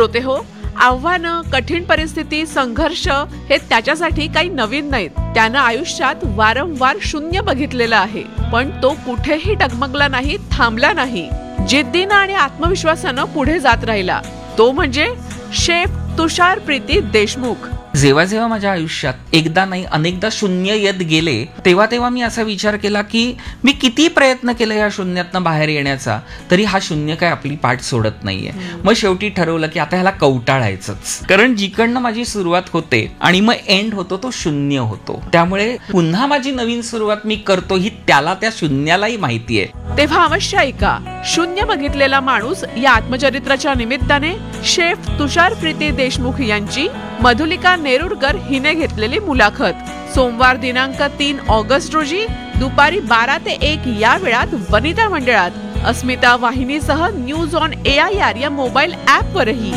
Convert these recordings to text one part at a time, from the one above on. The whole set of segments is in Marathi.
श्रोते हो, आव्हानं, कठीण परिस्थिती, संघर्ष हे त्याच्यासाठी काही नवीन नाहीत. त्यानं आयुष्यात वारंवार शून्य बघितलेलं आहे, पण तो कुठेही डगमगला नाही, थांबला नाही. जिद्दीनं आणि आत्मविश्वासानं पुढे जात राहिला. तो म्हणजे शेफ तुषार प्रीती देशमुख. जेव्हा जेव्हा माझ्या आयुष्यात एकदा नाही अनेकदा शून्य येत गेले, तेव्हा तेव्हा मी असा विचार केला की मी किती प्रयत्न केले या शून्यातनं बाहेर येण्याचा, तरी हा शून्य काय आपली पाठ सोडत नाहीये. मग शेवटी ठरवलं की आता ह्याला कवटाळायचंच, कारण जिकडनं माझी सुरुवात होते आणि मग एंड होतो तो शून्य होतो. त्यामुळे पुन्हा माझी नवीन सुरुवात मी करतो ही त्याला, त्या शून्यालाही माहिती आहे. तेव्हा अवश्य ऐका शून्य बघितलेला माणूस या आत्मचरित्राच्या निमित्ताने शेफ तुषार प्रीती देशमुख यांची मधुलिका नेरुरकर हिने घेतलेली मुलाखत. सोमवार दिनांक 3 ऑगस्ट रोजी दुपारी 12 ते 1 या वेळात वनिता मंडळात अस्मिता वाहिनीसह न्यूज ऑन AIR या मोबाईल ऍप वरही.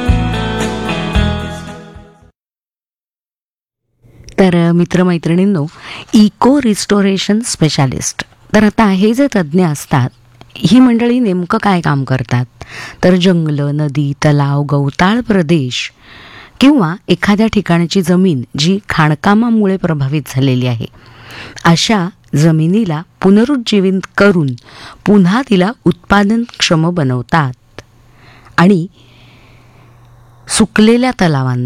तर मित्रमैत्रिणींनो, इको रिस्टोरेशन स्पेशालिस्ट, तर आता हे जे तज्ज्ञ असतात ही मंडळी नेमकं काय काम करतात, तर जंगलं, नदी, तलाव, गवताळ प्रदेश किंवा एखाद्या ठिकाणची जमीन जी खाणकामामुळे प्रभावित झालेली आहे, अशा जमिनीला पुनरुज्जीवित करून पुन्हा तिला उत्पादनक्षम बनवतात. आणि सुकलेल्या तलावांना